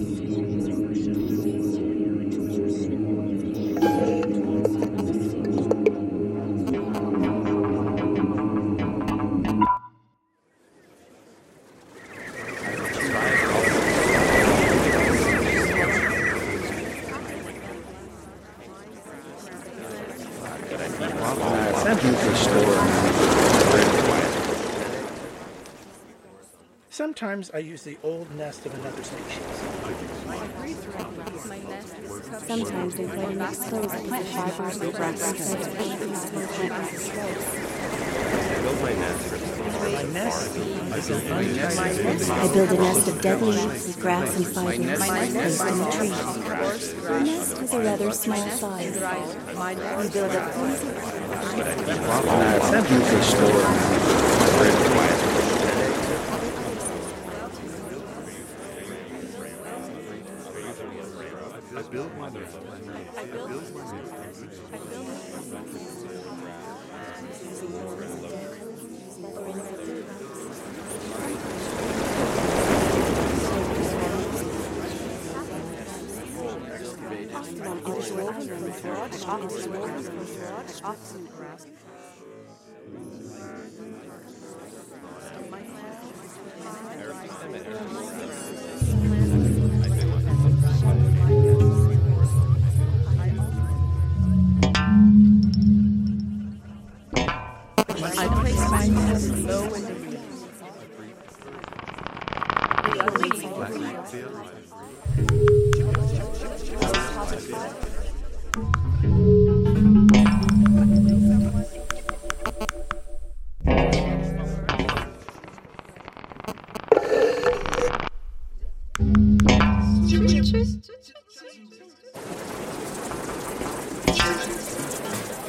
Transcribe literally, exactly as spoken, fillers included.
Sometimes I use the old nest of another species. Sometimes they play an exposed plant fibers of grass and I build a nest of dead leaves, grass, and fibers placed in a tree. The nest has a rather small size. We build a cozy I built my nest. I built my nest. I built I placed my nest low in the weeds.